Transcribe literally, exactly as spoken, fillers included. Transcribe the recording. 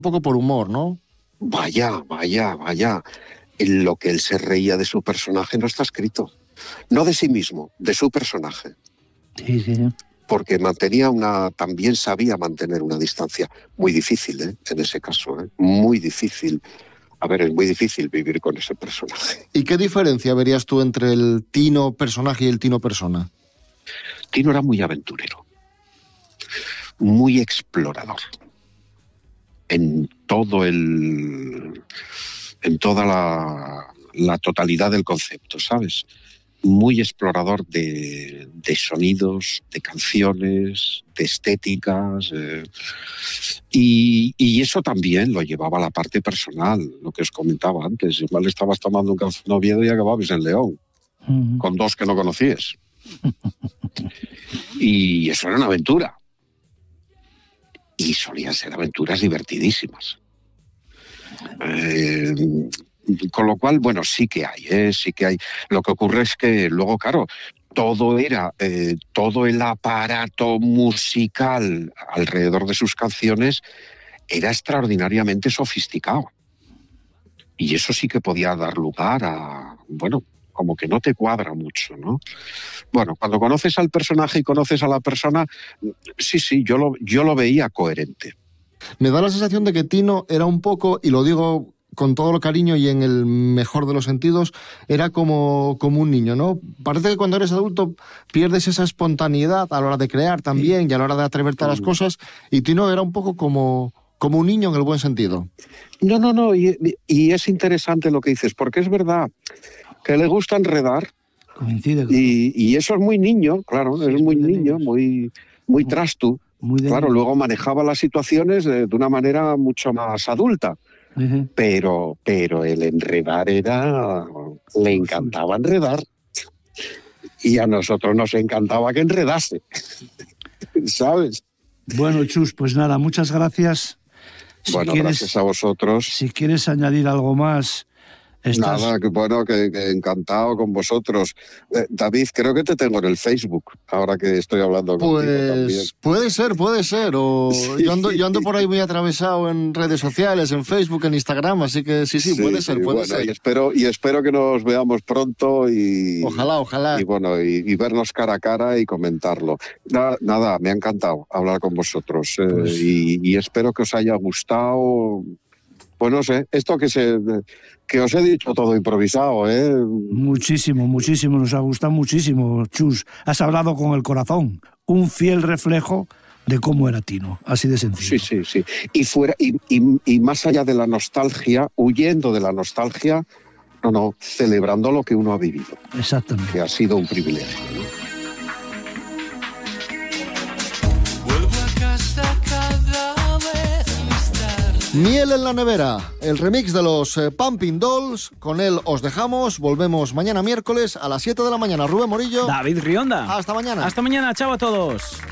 poco por humor, ¿no? Vaya, vaya, vaya. En lo que él se reía de su personaje no está escrito. No de sí mismo, de su personaje. Sí, sí, sí. Porque mantenía una, también sabía mantener una distancia. Muy difícil, ¿eh? En ese caso, ¿eh? Muy difícil. A ver, es muy difícil vivir con ese personaje. ¿Y qué diferencia verías tú entre el Tino personaje y el Tino persona? Tino era muy aventurero, muy explorador. En todo el... en toda la, la totalidad del concepto, ¿sabes? Muy explorador de, de sonidos, de canciones, de estéticas, eh, y, y eso también lo llevaba a la parte personal, lo que os comentaba antes. Igual estabas tomando un café en Oviedo y acababas en León, uh-huh. con dos que no conocías. Y eso era una aventura. Y solían ser aventuras divertidísimas. Eh, con lo cual, bueno, sí que hay, ¿eh? sí que hay. Lo que ocurre es que luego, claro, todo era, eh, todo el aparato musical alrededor de sus canciones era extraordinariamente sofisticado. Y eso sí que podía dar lugar a, bueno, como que no te cuadra mucho, ¿no? Bueno, cuando conoces al personaje y conoces a la persona, sí, sí, yo lo, yo lo veía coherente. Me da la sensación de que Tino era un poco, y lo digo con todo el cariño y en el mejor de los sentidos, era como, como un niño, ¿no? Parece que cuando eres adulto pierdes esa espontaneidad a la hora de crear también, sí. y a la hora de atreverte a las cosas, y Tino era un poco como, como un niño en el buen sentido. No, no, no, y, y es interesante lo que dices, porque es verdad que le gusta enredar, coincide con... y, y eso es muy niño, claro, sí, es muy niño, muy, muy trastu. Muy claro, niño. Luego manejaba las situaciones de, de una manera mucho más adulta. Uh-huh. Pero, pero el enredar era... Le encantaba enredar. Y a nosotros nos encantaba que enredase. ¿Sabes? Bueno, Chus, pues nada, muchas gracias. Si bueno, quieres, gracias a vosotros. Si quieres añadir algo más... Estás... Nada, que bueno, que, que encantado con vosotros. Eh, David, creo que te tengo en el Facebook, ahora que estoy hablando pues, contigo también. Puede ser, puede ser. O sí. yo, ando, yo ando por ahí muy atravesado en redes sociales, en Facebook, en Instagram, así que sí, sí, sí puede ser, sí, puede bueno, ser. Y espero, y espero que nos veamos pronto y... Ojalá, ojalá. Y bueno, y, y vernos cara a cara y comentarlo. Nada, nada me ha encantado hablar con vosotros eh, pues... y, y espero que os haya gustado... Pues no sé, esto que se que os he dicho todo improvisado, ¿eh? Muchísimo, muchísimo, nos ha gustado muchísimo, Chus. Has hablado con el corazón, un fiel reflejo de cómo era Tino, así de sencillo. Sí, sí, sí. Y fuera y, y, y más allá de la nostalgia, huyendo de la nostalgia, no, no, celebrando lo que uno ha vivido. Exactamente. Que ha sido un privilegio, ¿no? Miel en la nevera, el remix de los eh, Pumping Dolls. Con él os dejamos, volvemos mañana miércoles a las siete de la mañana. Rubén Morillo. David Rionda. Hasta mañana. Hasta mañana, chao a todos.